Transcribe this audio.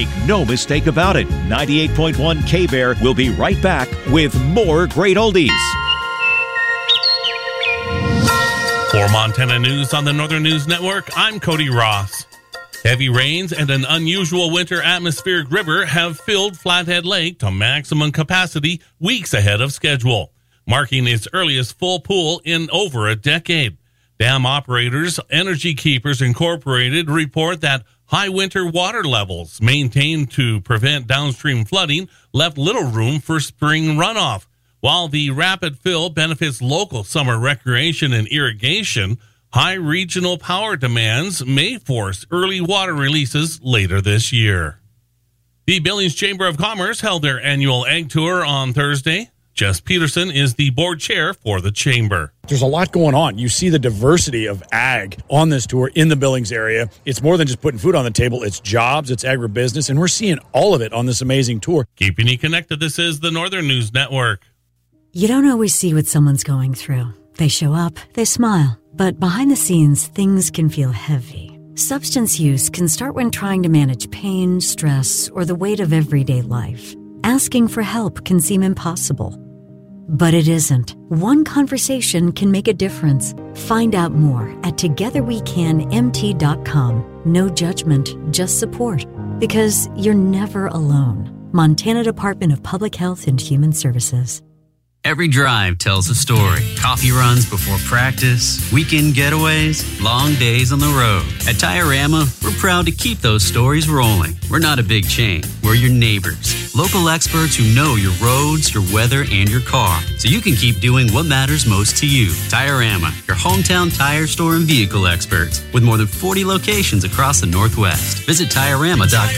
Make no mistake about it. 98.1 K-Bear will be right back with more great oldies. For Montana News on the Northern News Network, I'm Cody Ross. Heavy rains and an unusual winter atmospheric river have filled Flathead Lake to maximum capacity weeks ahead of schedule, marking its earliest full pool in over a decade. Dam operators Energy Keepers Incorporated report that high winter water levels maintained to prevent downstream flooding left little room for spring runoff. While the rapid fill benefits local summer recreation and irrigation, high regional power demands may force early water releases later this year. The Billings Chamber of Commerce held their annual Ag Tour on Thursday. Jess Peterson is the board chair for the chamber. There's a lot going on. You see the diversity of ag on this tour in the Billings area. It's more than just putting food on the table. It's jobs, it's agribusiness, and we're seeing all of it on this amazing tour. Keeping you connected, this is the Northern News Network. You don't always see what someone's going through. They show up, they smile, but behind the scenes, things can feel heavy. Substance use can start when trying to manage pain, stress, or the weight of everyday life. Asking for help can seem impossible. But it isn't. One conversation can make a difference. Find out more at togetherwecanmt.com. No judgment, just support. Because you're never alone. Montana Department of Public Health and Human Services. Every drive tells a story. Coffee runs before practice, weekend getaways, long days on the road. At Tire-Rama, we're proud to keep those stories rolling. We're not a big chain. We're your neighbors. Local experts who know your roads, your weather, and your car. So you can keep doing what matters most to you. Tire-Rama, your hometown tire store and vehicle experts. With more than 40 locations across the Northwest. Visit TireRama.com.